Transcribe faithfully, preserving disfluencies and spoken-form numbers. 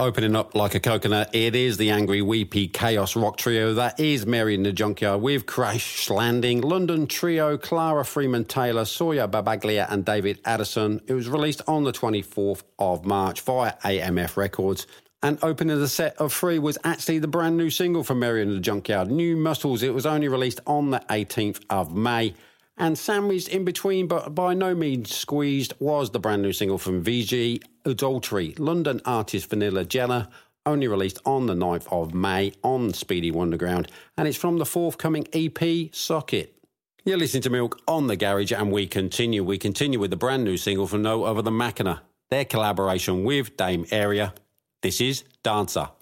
Opening up like a coconut, it is the Angry Weepy Chaos Rock Trio. That is Mary in the Junkyard with Crash Landing. London Trio, Clara Freeman Taylor, Sawyer Babaglia and David Addison. It was released on the twenty-fourth of March via A M F Records. And opening the set of three was actually the brand new single from Mary in the Junkyard, New Muscles. It was only released on the eighteenth of May. And sandwiched in between, but by no means squeezed, was the brand new single from V G, Adultery, London artist Vanilla Jella, only released on the ninth of May on Speedy Wonderground, and it's from the forthcoming E P, Socket. You're listening to Milk on The Garage, and we continue. We continue with the brand new single from no other than Machina, their collaboration with Dame Area. This is Dancer.